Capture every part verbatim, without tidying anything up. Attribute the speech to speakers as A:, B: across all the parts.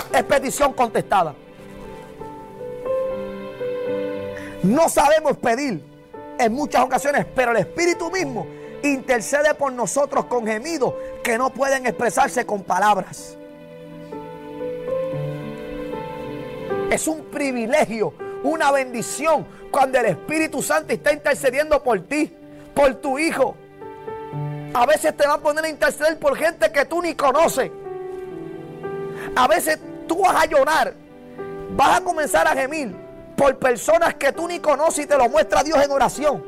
A: es petición contestada. No sabemos pedir en muchas ocasiones, pero el Espíritu mismo intercede por nosotros con gemidos que no pueden expresarse con palabras. Es un privilegio, una bendición cuando el Espíritu Santo está intercediendo por ti, por tu hijo. A veces te va a poner a interceder por gente que tú ni conoces. A veces tú vas a llorar, vas a comenzar a gemir por personas que tú ni conoces y te lo muestra Dios en oración.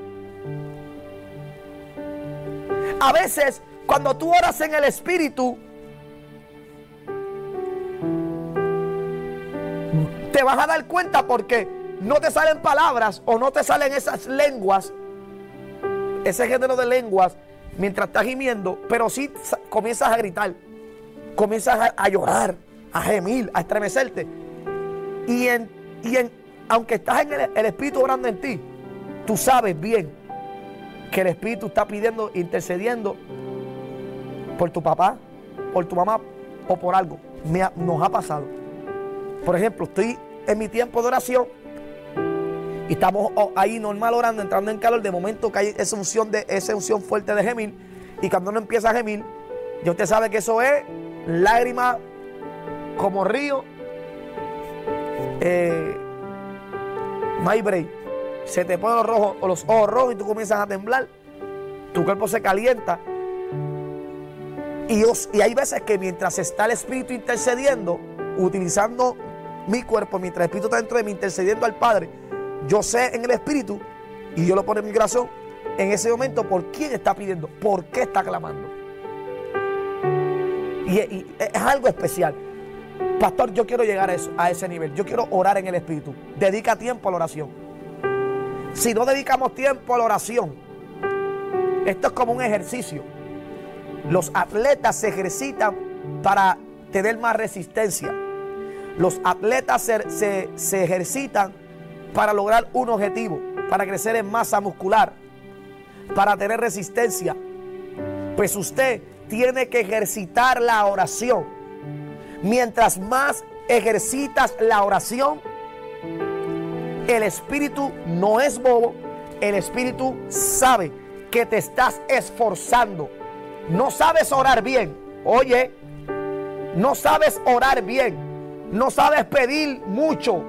A: A veces cuando tú oras en el Espíritu, te vas a dar cuenta porque no te salen palabras o no te salen esas lenguas, ese género de lenguas mientras estás gimiendo, pero sí comienzas a gritar, comienzas a, a llorar, a gemir, a estremecerte. Y, en, y en, aunque estás en el, el Espíritu orando en ti, tú sabes bien que el Espíritu está pidiendo, intercediendo por tu papá, por tu mamá o por algo. Me ha, nos ha pasado. Por ejemplo, estoy en mi tiempo de oración y estamos ahí normal orando, entrando en calor. De momento que hay esa unción, de, esa unción fuerte de gemir. Y cuando uno empieza a gemir, ya usted sabe que eso es lágrimas como río. Eh, my break. Se te ponen los, rojos, o los ojos rojos y tú comienzas a temblar. Tu cuerpo se calienta. Y, os, y hay veces que mientras está el Espíritu intercediendo, utilizando mi cuerpo, mientras el Espíritu está dentro de mí intercediendo al Padre, yo sé en el Espíritu, y yo lo pongo en mi corazón, en ese momento, por quién está pidiendo, por qué está clamando. Y, y es algo especial. Pastor, yo quiero llegar a, eso, a ese nivel. Yo quiero orar en el Espíritu. Dedica tiempo a la oración. Si no dedicamos tiempo a la oración, esto es como un ejercicio. Los atletas se ejercitan para tener más resistencia. Los atletas se, se, se ejercitan para lograr un objetivo, para crecer en masa muscular, para tener resistencia. Pues usted tiene que ejercitar la oración. Mientras más ejercitas la oración, el Espíritu no es bobo. El Espíritu sabe que te estás esforzando. No sabes orar bien. Oye, no sabes orar bien. No sabes pedir mucho.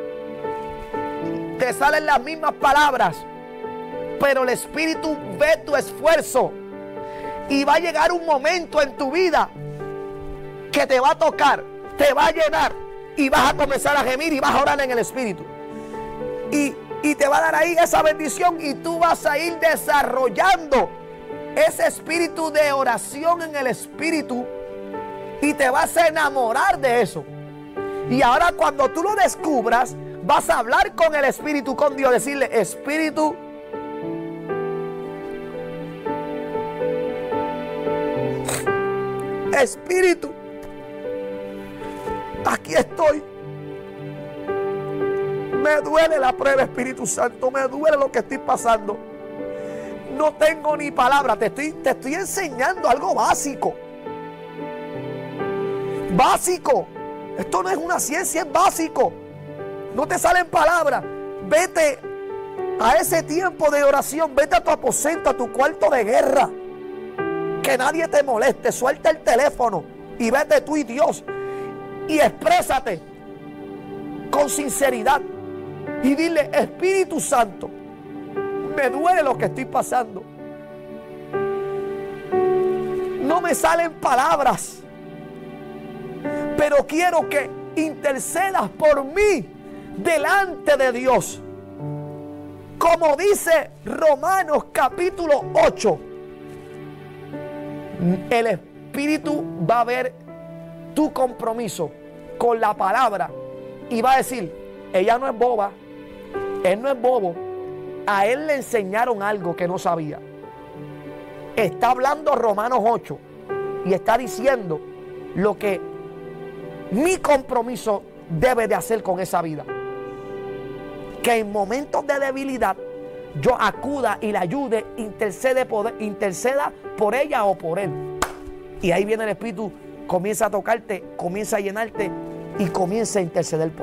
A: Te salen las mismas palabras, pero el Espíritu ve tu esfuerzo. Y va a llegar un momento en tu vida que te va a tocar, te va a llenar y vas a comenzar a gemir y vas a orar en el Espíritu. Y, y te va a dar ahí esa bendición y tú vas a ir desarrollando ese espíritu de oración en el Espíritu y te vas a enamorar de eso. Y ahora cuando tú lo descubras, vas a hablar con el Espíritu, con Dios, decirle: Espíritu, Espíritu, aquí estoy. Me duele la prueba, Espíritu Santo. Me duele lo que estoy pasando. No tengo ni palabra. Te estoy, te estoy enseñando algo básico. Básico. Esto no es una ciencia, es básico. No te salen palabras. Vete a ese tiempo de oración. Vete a tu aposento, a tu cuarto de guerra. Que nadie te moleste. Suelta el teléfono y vete tú y Dios. Y exprésate con sinceridad. Y dile: Espíritu Santo, me duele lo que estoy pasando. No me salen palabras, pero quiero que intercedas por mí delante de Dios. Como dice Romanos capítulo ocho, el Espíritu va a ver tu compromiso con la palabra y va a decir: ella no es boba, él no es bobo, a él le enseñaron algo que no sabía. Está hablando Romanos ocho y está diciendo lo que mi compromiso debe de hacer con esa vida. Que en momentos de debilidad yo acuda y la ayude, intercede por, interceda por ella o por él. Y ahí viene el Espíritu, comienza a tocarte, comienza a llenarte y comience a interceder por